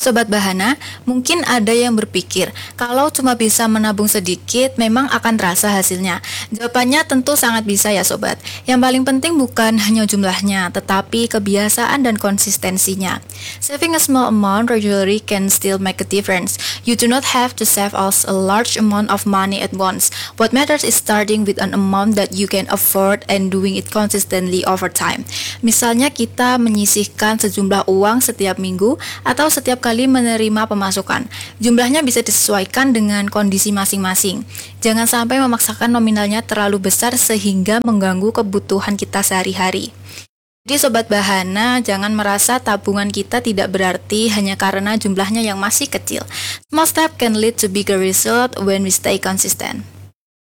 Sobat Bahana, mungkin ada yang berpikir, kalau cuma bisa menabung sedikit, memang akan terasa hasilnya. Jawabannya tentu sangat bisa ya sobat. Yang paling penting bukan hanya jumlahnya, tetapi kebiasaan dan konsistensinya. Saving a small amount regularly can still make a difference. You do not have to save a large amount of money at once. What matters is starting with an amount that you can afford and doing it consistently over time. Misalnya kita menyisihkan sejumlah uang setiap minggu atau setiap kali menerima pemasukan. Jumlahnya bisa disesuaikan dengan kondisi masing-masing. Jangan sampai memaksakan nominalnya terlalu besar sehingga mengganggu kebutuhan kita sehari-hari. Jadi Sobat Bahana, jangan merasa tabungan kita tidak berarti hanya karena jumlahnya yang masih kecil. Small step can lead to bigger result when we stay consistent.